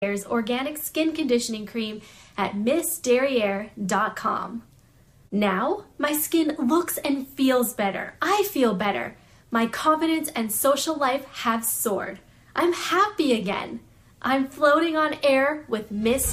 Derriere's organic skin conditioning cream at missderriere.com. Now, my skin looks and feels better. I feel better. My confidence and social life have soared. I'm happy again. I'm floating on air with Miss